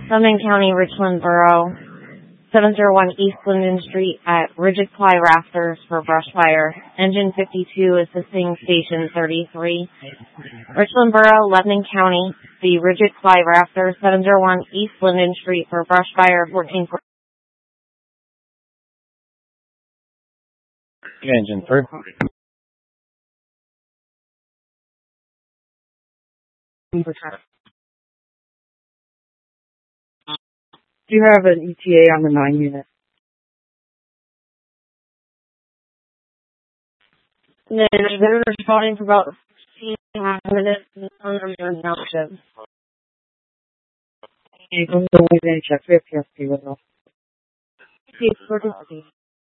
Lebanon County, Richland Borough, 701 East Linden Street at Rigid Ply Rafters for brush fire. Engine 52 assisting Station 33. Richland Borough, Lebanon County, the Rigid Ply Rafters, 701 East Linden Street for brush fire 14. Engine 3. Do you have an ETA on the 9 unit? And then they're responding for about 15 minutes on their announcements. Check 50 with us.